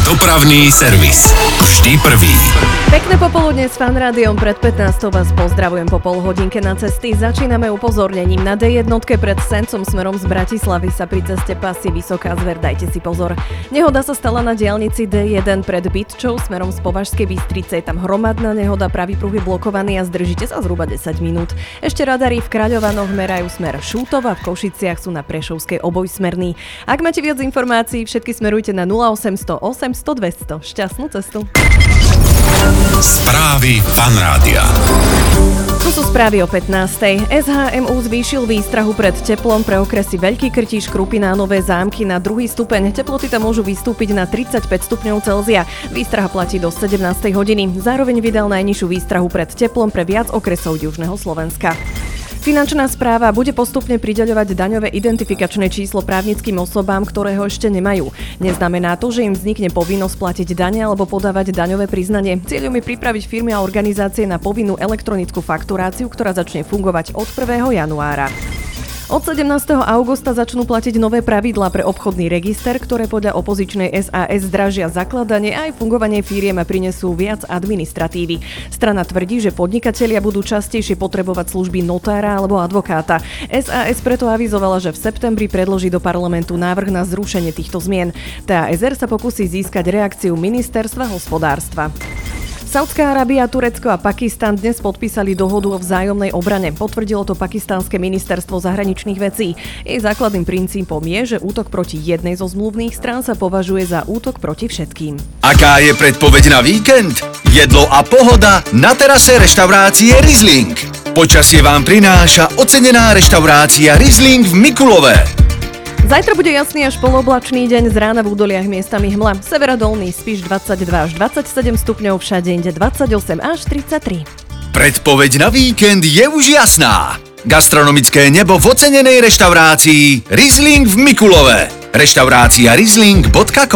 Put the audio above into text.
Dopravný servis. Vždy prvý. Pekné popoludne s Fanrádiom. Pred 15. vás pozdravujem po polhodinke na cesty. Začíname upozornením. Na D1 pred Sencom smerom z Bratislavy sa pri ceste pasí Vysoká Zver. Dajte si pozor. Nehoda sa stala na diaľnici D1 pred Bytčou smerom z Považskej Bystrice. Je tam hromadná nehoda, pravý pruh je blokovaný a zdržíte sa zhruba 10 minút. Ešte radary v Kráľovanoch merajú smer Šútova, v Košiciach sú na Prešovskej obojsmerný. Ak máte viac informácií, všetky smerujte na 0800 800 200. Šťastnú cestu. Správy Fanrádia. Tu sú správy o 15. SHMU zvýšil výstrahu pred teplom pre okresy Veľký Krtíš, Krupina a Nové Zámky na 2. stupeň. Teploty tam môžu vystúpiť na 35 stupňov Celzia. Výstraha platí do 17. hodiny. Zároveň vydal najnižšiu výstrahu pred teplom pre viac okresov južného Slovenska. Finančná správa bude postupne prideľovať daňové identifikačné číslo právnickým osobám, ktoré ho ešte nemajú. Neznamená to, že im vznikne povinnosť platiť dane alebo podávať daňové priznanie. Cieľom je pripraviť firmy a organizácie na povinnú elektronickú fakturáciu, ktorá začne fungovať od 1. januára. Od 17. augusta začnú platiť nové pravidlá pre obchodný register, ktoré podľa opozičnej SAS zdražia zakladanie a aj fungovanie firiem a prinesú viac administratívy. Strana tvrdí, že podnikatelia budú častejšie potrebovať služby notára alebo advokáta. SAS preto avizovala, že v septembri predloží do parlamentu návrh na zrušenie týchto zmien. TASR sa pokusí získať reakciu ministerstva hospodárstva. Saudská Arábia, Turecko a Pakistan dnes podpísali dohodu o vzájomnej obrane. Potvrdilo to pakistánske ministerstvo zahraničných vecí. Jej základným princípom je, že útok proti jednej zo zmluvných strán sa považuje za útok proti všetkým. Aká je predpoveď na víkend? Jedlo a pohoda na terase reštaurácie Riesling. Počasie vám prináša ocenená reštaurácia Riesling v Mikulove. Zajtra bude jasný až poloblačný deň, z rána v údoliach miestami hmla. Severodolný Spiš 22 až 27 stupňov, všade inde 28 až 33. Predpoveď na víkend je už jasná. Gastronomické nebo v ocenenej reštaurácii Riesling v Mikulove. Reštaurácia Riesling.com